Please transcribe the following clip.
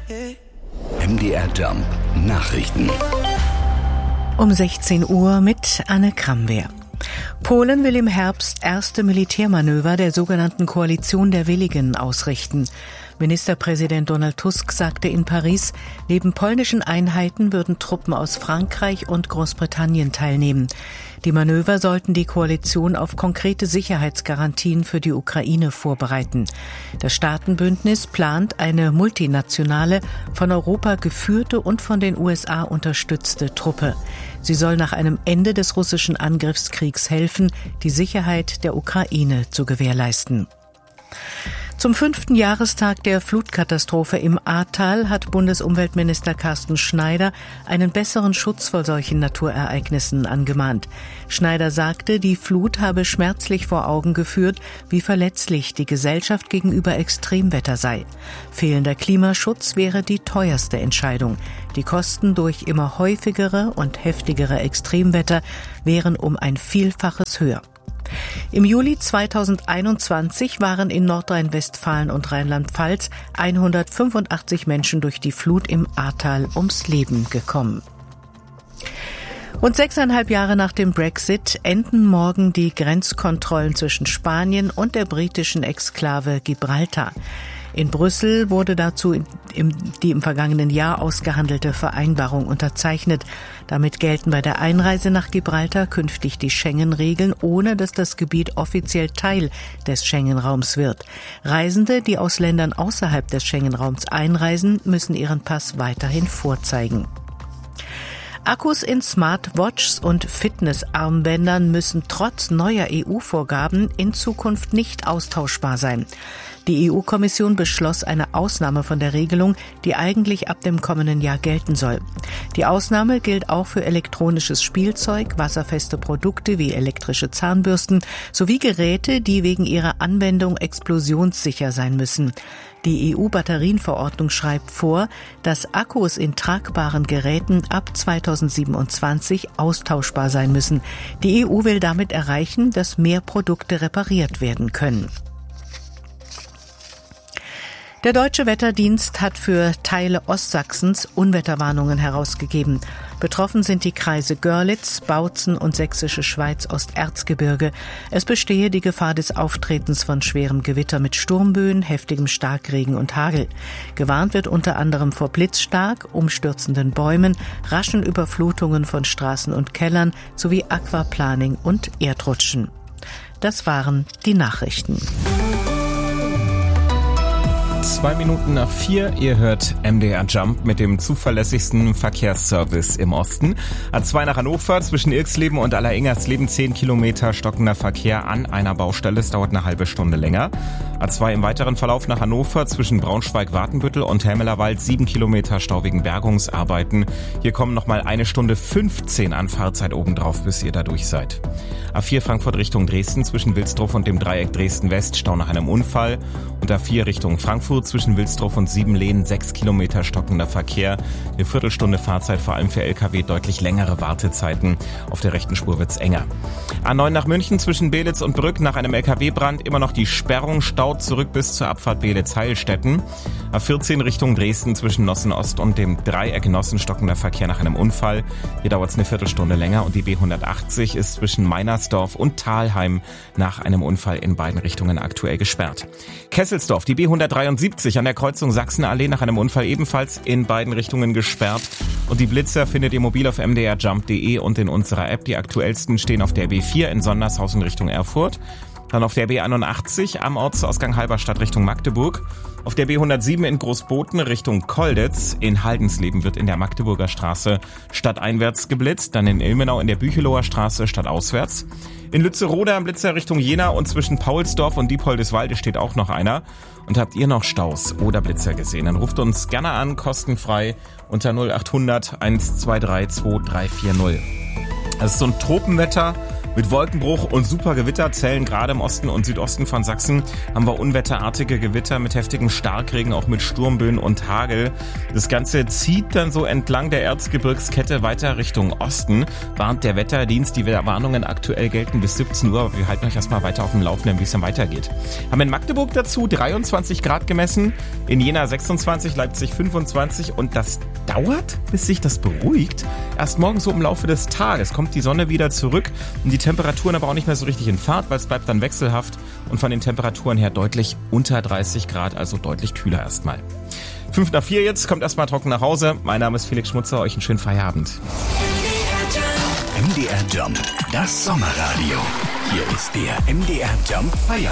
MDR Jump Nachrichten. Um 16 Uhr mit Anne Kramwehr. Polen will im Herbst erste Militärmanöver der sogenannten Koalition der Willigen ausrichten. Ministerpräsident Donald Tusk sagte in Paris, neben polnischen Einheiten würden Truppen aus Frankreich und Großbritannien teilnehmen. Die Manöver sollten die Koalition auf konkrete Sicherheitsgarantien für die Ukraine vorbereiten. Das Staatenbündnis plant eine multinationale, von Europa geführte und von den USA unterstützte Truppe. Sie soll nach einem Ende des russischen Angriffskriegs helfen, die Sicherheit der Ukraine zu gewährleisten. Zum 5. Jahrestag der Flutkatastrophe im Ahrtal hat Bundesumweltminister Carsten Schneider einen besseren Schutz vor solchen Naturereignissen angemahnt. Schneider sagte, die Flut habe schmerzlich vor Augen geführt, wie verletzlich die Gesellschaft gegenüber Extremwetter sei. Fehlender Klimaschutz wäre die teuerste Entscheidung. Die Kosten durch immer häufigere und heftigere Extremwetter wären um ein Vielfaches höher. Im Juli 2021 waren in Nordrhein-Westfalen und Rheinland-Pfalz 185 Menschen durch die Flut im Ahrtal ums Leben gekommen. Rund 6,5 Jahre nach dem Brexit enden morgen die Grenzkontrollen zwischen Spanien und der britischen Exklave Gibraltar. In Brüssel wurde dazu die im vergangenen Jahr ausgehandelte Vereinbarung unterzeichnet. Damit gelten bei der Einreise nach Gibraltar künftig die Schengen-Regeln, ohne dass das Gebiet offiziell Teil des Schengen-Raums wird. Reisende, die aus Ländern außerhalb des Schengen-Raums einreisen, müssen ihren Pass weiterhin vorzeigen. Akkus in Smartwatches und Fitnessarmbändern müssen trotz neuer EU-Vorgaben in Zukunft nicht austauschbar sein. Die EU-Kommission beschloss eine Ausnahme von der Regelung, die eigentlich ab dem kommenden Jahr gelten soll. Die Ausnahme gilt auch für elektronisches Spielzeug, wasserfeste Produkte wie elektrische Zahnbürsten sowie Geräte, die wegen ihrer Anwendung explosionssicher sein müssen. Die EU-Batterienverordnung schreibt vor, dass Akkus in tragbaren Geräten ab 2027 austauschbar sein müssen. Die EU will damit erreichen, dass mehr Produkte repariert werden können. Der Deutsche Wetterdienst hat für Teile Ostsachsens Unwetterwarnungen herausgegeben. Betroffen sind die Kreise Görlitz, Bautzen und Sächsische Schweiz-Osterzgebirge. Es bestehe die Gefahr des Auftretens von schwerem Gewitter mit Sturmböen, heftigem Starkregen und Hagel. Gewarnt wird unter anderem vor Blitzschlag, umstürzenden Bäumen, raschen Überflutungen von Straßen und Kellern sowie Aquaplaning und Erdrutschen. Das waren die Nachrichten. 4:02, ihr hört MDR Jump mit dem zuverlässigsten Verkehrsservice im Osten. A2 nach Hannover zwischen Irxleben und Alleringers-Leben 10 Kilometer stockender Verkehr an einer Baustelle. Es dauert eine halbe Stunde länger. A2 im weiteren Verlauf nach Hannover zwischen Braunschweig-Wartenbüttel und Helmelerwald 7 Kilometer Stau wegen Bergungsarbeiten. Hier kommen nochmal 1 Stunde 15 an Fahrzeit obendrauf, bis ihr da durch seid. A4 Frankfurt Richtung Dresden zwischen Wilsdruff und dem Dreieck Dresden-West, Stau nach einem Unfall. Und A4 Richtung Frankfurt zwischen Wilsdruff und Siebenlehn 6 Kilometer stockender Verkehr. Eine Viertelstunde Fahrzeit, vor allem für LKW, deutlich längere Wartezeiten. Auf der rechten Spur wird's enger. A9 nach München zwischen Belitz und Brück nach einem LKW-Brand immer noch die Sperrung, Stau zurück bis zur Abfahrt Belitz-Heilstätten. A14 Richtung Dresden zwischen Nossen Ost und dem Dreieck Nossen stockender Verkehr nach einem Unfall. Hier dauert's eine Viertelstunde länger und die B180 ist zwischen Meinersdorf und Thalheim nach einem Unfall in beiden Richtungen aktuell gesperrt. Kesselsdorf, die B173 an der Kreuzung Sachsenallee nach einem Unfall ebenfalls in beiden Richtungen gesperrt. Und die Blitzer findet ihr mobil auf mdrjump.de und in unserer App. Die aktuellsten stehen auf der B4 in Sondershausen Richtung Erfurt. Dann auf der B81 am Ortsausgang Halberstadt Richtung Magdeburg. Auf der B107 in Großboten Richtung Kolditz. In Haldensleben wird in der Magdeburger Straße stadteinwärts geblitzt. Dann in Ilmenau in der Büchelower Straße stadtauswärts. In Lützeroda am Blitzer Richtung Jena und zwischen Paulsdorf und Diepoldeswalde steht auch noch einer. Und habt ihr noch Staus oder Blitzer gesehen? Dann ruft uns gerne an, kostenfrei unter 0800 123 2340. Es ist so ein Tropenwetter. Mit Wolkenbruch und super Gewitterzellen, gerade im Osten und Südosten von Sachsen, haben wir unwetterartige Gewitter mit heftigem Starkregen, auch mit Sturmböen und Hagel. Das Ganze zieht dann so entlang der Erzgebirgskette weiter Richtung Osten, warnt der Wetterdienst. Die Warnungen aktuell gelten bis 17 Uhr, aber wir halten euch erstmal weiter auf dem Laufenden, wie es dann weitergeht. Haben in Magdeburg dazu 23 Grad gemessen, in Jena 26, Leipzig 25 und das dauert, bis sich das beruhigt. Erst morgen so im Laufe des Tages kommt die Sonne wieder zurück und die Temperaturen aber auch nicht mehr so richtig in Fahrt, weil es bleibt dann wechselhaft und von den Temperaturen her deutlich unter 30 Grad, also deutlich kühler erstmal. 5 nach 4 jetzt, kommt erstmal trocken nach Hause. Mein Name ist Felix Schmutzer, euch einen schönen Feierabend. MDR Jump, das Sommerradio. Hier ist der MDR Jump Feierabend.